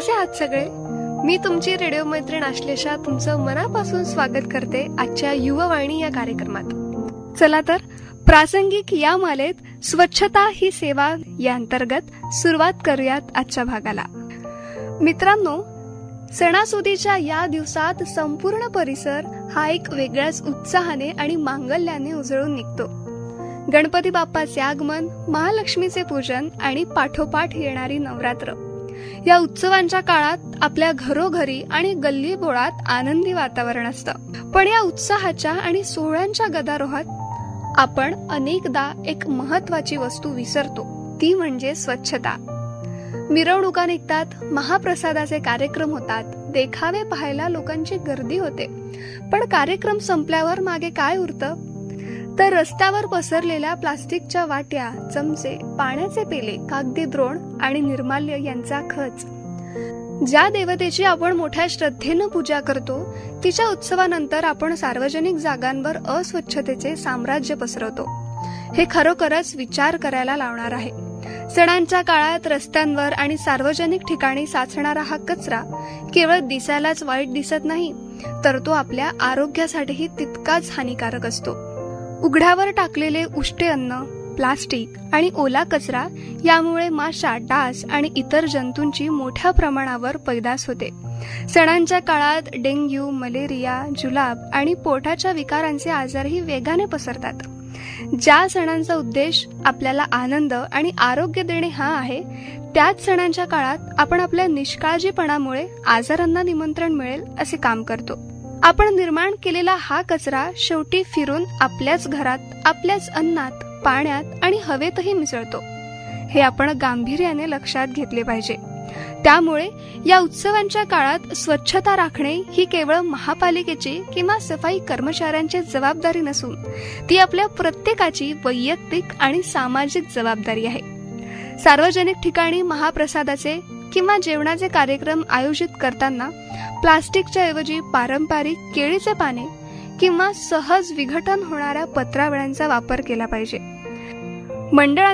कसे आहात सगळे? मी तुमची रेडिओ मैत्रीण आश्लेषा तुमचं मनापासून स्वागत करते आजच्या युववाणी या कार्यक्रमात. चला तर प्रासंगिक या मालेत स्वच्छता ही सेवा या अंतर्गत सुरुवात करूयात आजच्या भागाला. मित्रांनो, सणासुदीच्या या दिवसात संपूर्ण परिसर हा एक वेगळ्याच उत्साहाने आणि मांगल्याने उजळून निघतो. गणपती बाप्पाचे आगमन, महालक्ष्मीचे पूजन आणि पाठोपाठ येणारी नवरात्र या उत्सवांच्या काळात आपल्या घरोघरी आणि गल्ली बोळात आनंदी वातावरण असतं. पण या उत्साहाच्या आणि सोहळ्यांच्या गदारोहात आपण अनेकदा एक महत्वाची वस्तू विसरतो, ती म्हणजे स्वच्छता. मिरवणुका निघतात, महाप्रसादाचे कार्यक्रम होतात, देखावे पाहायला लोकांची गर्दी होते. पण कार्यक्रम संपल्यावर मागे काय उरतं? तर रस्त्यावर पसरलेल्या प्लास्टिकच्या वाट्या, चमचे, पाण्याचे पेले, कागदी द्रोण आणि निर्माल्य यांचा खच. ज्या देवतेची आपण मोठ्या श्रद्धेनं पूजा करतो, तिच्या उत्सवानंतर आपण सार्वजनिक जागांवर अस्वच्छतेचे साम्राज्य पसरवतो. हे खरोखरच विचार करायला लावणार आहे. सणांच्या काळात रस्त्यांवर आणि सार्वजनिक ठिकाणी साचणारा हा कचरा केवळ दिसायलाच वाईट दिसत नाही, तर तो आपल्या आरोग्यासाठीही तितकाच हानिकारक असतो. उघड्यावर टाकलेले उष्टे अन्न, प्लास्टिक आणि ओला कचरा यामुळे माशा, डास आणि इतर जंतूंची मोठ्या प्रमाणावर पैदास होते. सणांच्या काळात डेंग्यू, मलेरिया, जुलाब आणि पोटाच्या विकारांचे आजारही वेगाने पसरतात. ज्या सणांचा उद्देश आपल्याला आनंद आणि आरोग्य देणे हा आहे, त्याच सणांच्या काळात आपण आपल्या निष्काळजीपणामुळे आजारांना निमंत्रण मिळेल असे काम करतो. आपण निर्माण केलेला हा कचरा शेवटी फिरून आपल्याच घरात, आपल्याच अन्नात, पाण्यात आणि हवेतही मिसळतो. हे आपण गांभीर्याने लक्षात घेतले पाहिजे. त्यामुळे या उत्सवांच्या काळात स्वच्छता राखणे ही केवळ महापालिकेची किंवा सफाई कर्मचाऱ्यांची जबाबदारी नसून ती आपल्या प्रत्येकाची वैयक्तिक आणि सामाजिक जबाबदारी आहे. सार्वजनिक ठिकाणी महाप्रसादाचे किंवा जेवणाचे कार्यक्रम आयोजित करताना प्लास्टिकच्या ऐवजी पारंपरिक केळीचे पाने किंवा सहज विघटन होणाऱ्या पत्रावळ्यांचा वापर केला पाहिजे. मंडळांनी